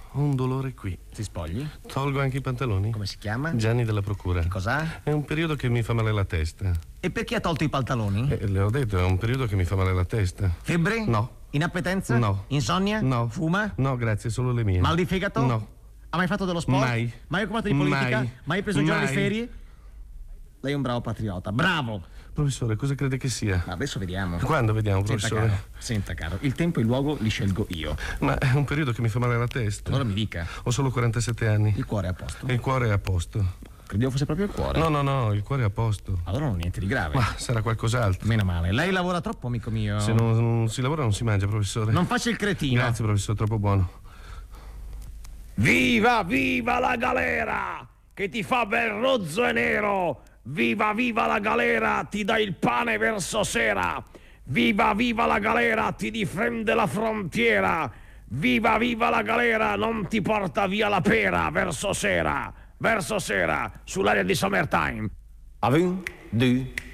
Ho un dolore qui. Si spogli? Tolgo anche i pantaloni. Come si chiama? Gianni della Procura. Che cos'ha? È un periodo che mi fa male la testa. E perché ha tolto i pantaloni? Le ho detto, è un periodo che mi fa male la testa. Febbre? No. Inappetenza? No. Insonnia? No. Fuma? No, grazie, solo le mie. Mal di fegato? No. Ha mai fatto dello sport? Mai. Mai occupato di politica? Mai. Mai preso giorni di Mai. ferie? Lei è un bravo patriota, bravo! Professore, cosa crede che sia? Adesso vediamo. Quando vediamo, Senta professore? caro, il tempo e il luogo li scelgo io. Ma è un periodo che mi fa male la testa. Allora mi dica, Ho solo 47 anni. il cuore è a posto? E il cuore è a posto. Credevo fosse proprio il cuore. No, il cuore è a posto. Allora non niente di grave. Ma sarà qualcos'altro. Meno male. Lei lavora troppo, amico mio. Se non si lavora non si mangia, professore. Non faccia il cretino. Grazie, professore, troppo buono. Viva, viva la galera, che ti fa bel rozzo e nero. Viva, viva la galera, ti dà il pane verso sera. Viva, viva la galera, ti difende la frontiera. Viva, viva la galera, non ti porta via la pera verso sera, sull'aria di Summertime. A 1, 2,